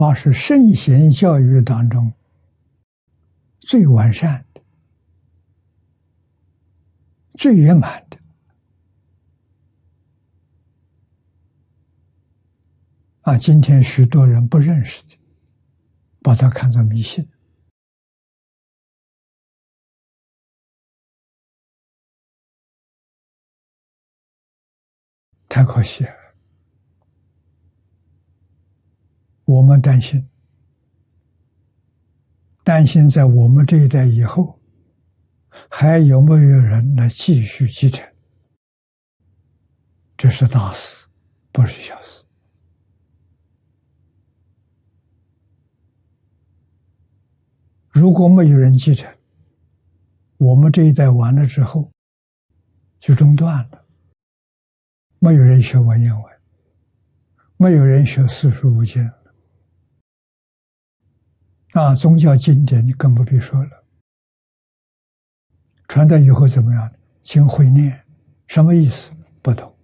是圣贤教育当中最完善的、最圆满的。今天许多人不认识的，把它看作迷信，太可惜了。我们担心在我们这一代以后，还有没有人来继续继承？这是大事，不是小事。如果没有人继承，我们这一代完了之后就中断了，没有人学文言文，没有人学四书五经了。宗教经典你更不必说了。传到以后怎么样？经会念，什么意思？不懂。